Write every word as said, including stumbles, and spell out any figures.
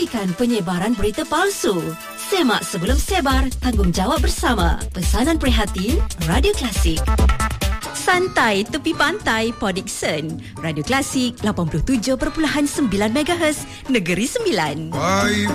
hentikan penyebaran berita palsu. Semak sebelum sebar, tanggungjawab bersama. Pesanan prihatin, Radio Klasik. Santai tepi pantai Port Dickson. Radio Klasik lapan puluh tujuh perpuluhan sembilan megahertz, Negeri Sembilan. Bye.